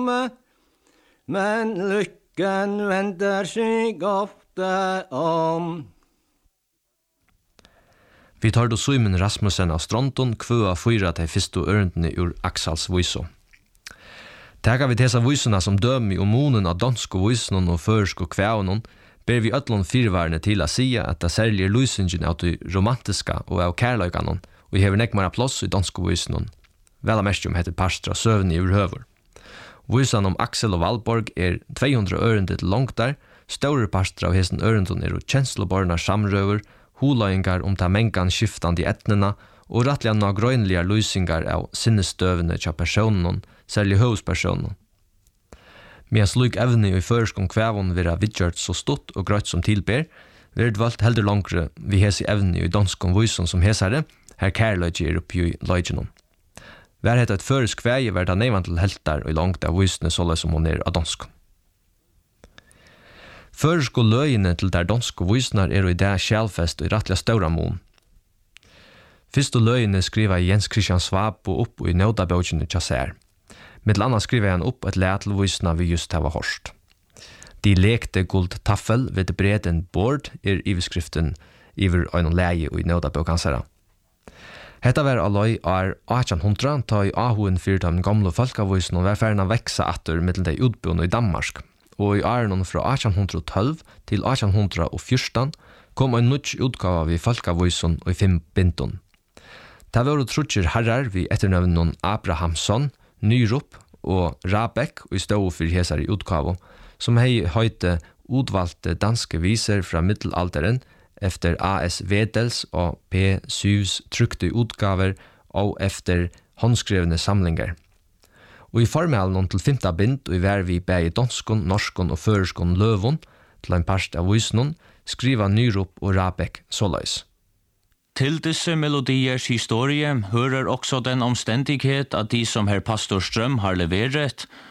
men lyckan vänder sig ofta om. Vi tar då Simon Rasmussen av Stronton kvöa 4 till första örendene ur Axels Voiso. Tackar vi dessa voisorna som dömi om monen av dansk voisonen och försk och kvävnen, ber vi ötlån fyrvärne till att säga att det särliga lysingen av det romantiska och av kärlöjkanen och hever nekmara plats i dansk voisonen. Väl mest heter Parstra sövn i urhövor. Voisan om Axel och Valborg 200 örendet långt där, större Parstra av hesten örenden och känslobarna samröver, hulöjningar om ta mängan skiftande i etnerna och rattliga nagrönliga lysingar av sinnesstövene tja personen, särskilt hövspersonen. Medan slik evne i førskon kvævon vera vidgjørt så stort og grøtt som tilber, det valgt heldur langre vi hesi evne i danskon voisom som hesare, her kærløyge oppi i løygenon. Vær hetta et føresk kvæje verda neivan til heltar og langt av voisene såle som hon av danskon. Føresk og løyene til der danske voisnar i det skjælfest og i rattliga ståra mån. Fyrst og løyene skriva Jens Christian Svab og opp i nødabøkene tjasser. Mitt annet skriver han opp et lætelvoisna vi just hava horst. De lekte guld taffel ved breden bord iverskriften iver øyne leie og i nødabøkansara. Hetta var alløy 1800, ta i ahuen fyrir den gamle folkavoisen og var ferdig veksa atter mellom de utbående i Danmark. Og i årene fra 1812 til 1814 kom en nutsk utgave vi folkavoisen og i 5 bintun. Det var trutcher herrar vi etternøvnen Abrahamsson, Nyrup og Rabeck og i stå for hesar i utgave, som hei høyte utvalgte danske viser fra middelalderen efter A.S. Vedels og P. Syvs trykte utgaver og efter håndskrevne samlinger. Og i formelen til 5. bind og i hver vi bæg danskon, norskon og føreskon løvon til en parst av visnon, skriva Nyrup og Rabeck såleis. Til disse melodiers historie hører også den omstendighet at de som herr pastor Strøm har leveret,